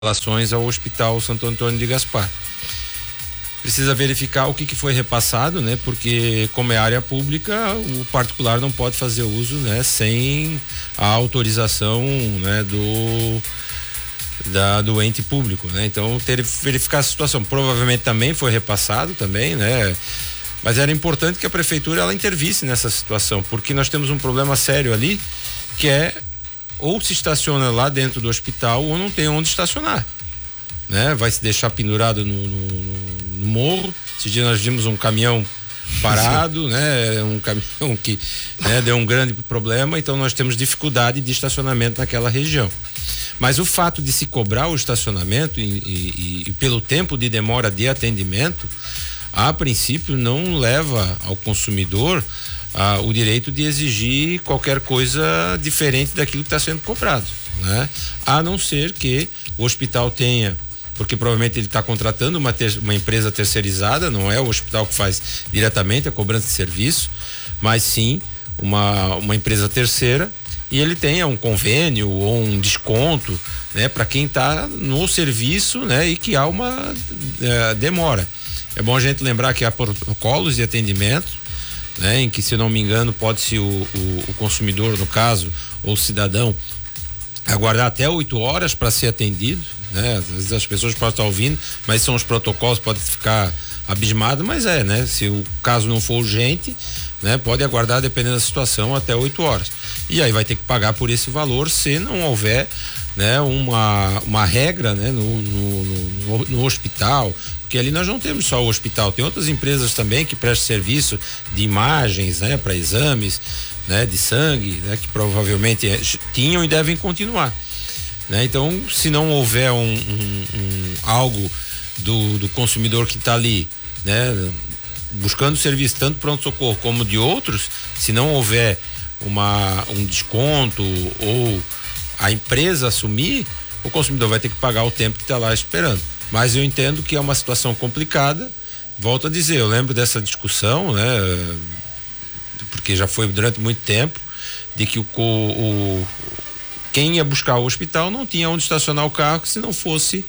relações ao Hospital Santo Antônio de Gaspar. Precisa verificar o que foi repassado, né? Porque como é área pública, o particular não pode fazer uso, né? Sem a autorização, né? Do ente público, né? Então, verificar a situação. Provavelmente também foi repassado também, né? Mas era importante que a prefeitura ela intervisse nessa situação, porque nós temos um problema sério ali, que é ou se estaciona lá dentro do hospital ou não tem onde estacionar, né? Vai se deixar pendurado no morro. Esse dia nós vimos um caminhão parado, né? Um caminhão que, né, deu um grande problema, então nós temos dificuldade de estacionamento naquela região. Mas o fato de se cobrar o estacionamento e pelo tempo de demora de atendimento, a princípio não leva ao consumidor o direito de exigir qualquer coisa diferente daquilo que está sendo cobrado, né? A não ser que o hospital tenha, porque provavelmente ele está contratando uma empresa terceirizada, não é o hospital que faz diretamente a cobrança de serviço, mas sim uma empresa terceira, e ele tenha um convênio ou um desconto, né, para quem está no serviço, né, e que há uma demora. É bom a gente lembrar que há protocolos de atendimento, né, em que, se eu não me engano, pode-se o consumidor, no caso, ou o cidadão, aguardar até 8 horas para ser atendido, né? Às vezes as pessoas podem estar ouvindo, mas são os protocolos, pode ficar abismado, mas né? Se o caso não for urgente, né? Pode aguardar, dependendo da situação, até 8 horas. E aí vai ter que pagar por esse valor se não houver, né? Uma regra, né? No hospital, porque ali nós não temos só o hospital, tem outras empresas também que prestam serviço de imagens, né? Para exames, né? De sangue, né? Que provavelmente tinham e devem continuar, né? Então, se não houver algo do consumidor que está ali, né? Buscando serviço tanto pronto-socorro como de outros, se não houver um desconto ou a empresa assumir, o consumidor vai ter que pagar o tempo que está lá esperando. Mas eu entendo que é uma situação complicada. Volto a dizer, eu lembro dessa discussão, né? Porque já foi durante muito tempo, de que quem ia buscar o hospital não tinha onde estacionar o carro se não fosse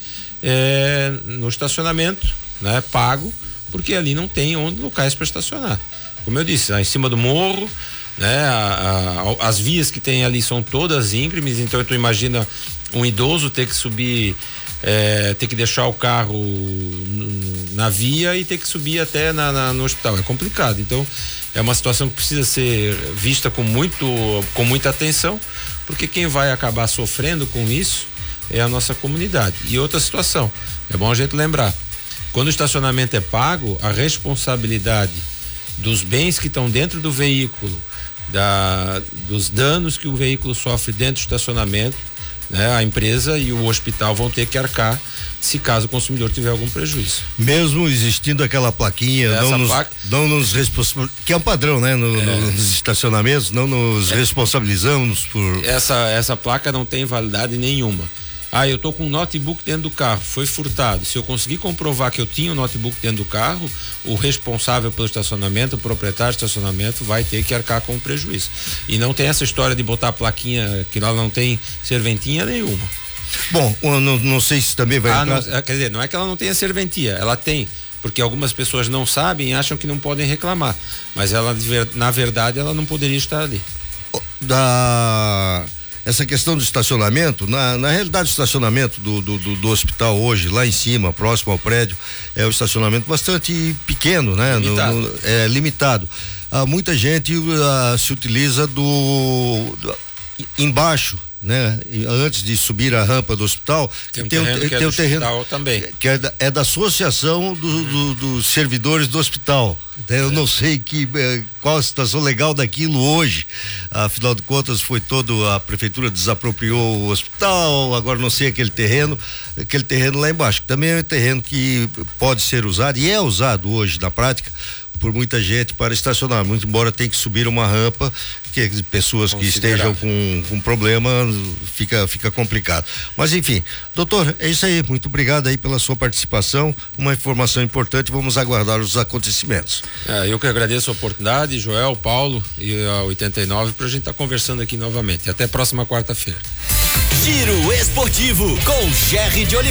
no estacionamento, né? Pago, porque ali não tem locais para estacionar. Como eu disse, em cima do morro, né? As vias que tem ali são todas íngremes, então tu imagina um idoso ter que subir, ter que deixar o carro na via e ter que subir até no hospital. É complicado. Então, é uma situação que precisa ser vista com muita atenção, porque quem vai acabar sofrendo com isso é a nossa comunidade. E outra situação, é bom a gente lembrar, quando o estacionamento é pago, a responsabilidade dos bens que estão dentro do veículo, dos danos que o veículo sofre dentro do estacionamento, né? A empresa e o hospital vão ter que arcar, se caso o consumidor tiver algum prejuízo. Mesmo existindo aquela plaquinha, não nos responsabilizamos, que é um padrão, né? Nos estacionamentos, não nos responsabilizamos por... Essa placa não tem validade nenhuma. Eu tô com um notebook dentro do carro, foi furtado. Se eu conseguir comprovar que eu tinha um notebook dentro do carro, o responsável pelo estacionamento, o proprietário do estacionamento, vai ter que arcar com o prejuízo. E não tem essa história de botar a plaquinha que lá não tem serventinha nenhuma. Bom, não sei se também vai entrar... Quer dizer, não é que ela não tenha serventia, ela tem, porque algumas pessoas não sabem e acham que não podem reclamar, mas ela, na verdade, ela não poderia estar ali. Essa questão do estacionamento, na realidade, o estacionamento do hospital hoje, lá em cima, próximo ao prédio, é um estacionamento bastante pequeno, né? Limitado. Limitado. Muita gente se utiliza embaixo, né? Antes de subir a rampa do hospital, tem o terreno também, que é da associação dos servidores do hospital. Eu não sei qual a situação legal daquilo hoje, afinal de contas a prefeitura desapropriou o hospital, agora não sei aquele terreno lá embaixo, que também é um terreno que pode ser usado e é usado hoje na prática por muita gente para estacionar, muito embora tenha que subir uma rampa, que pessoas que estejam com problema fica complicado. Mas enfim, doutor, é isso aí, muito obrigado aí pela sua participação, uma informação importante, vamos aguardar os acontecimentos. Eu que agradeço a oportunidade, Joel, Paulo e a 89, pra gente estar conversando aqui novamente. Até a próxima quarta-feira. Giro Esportivo com Gerry de Oliveira.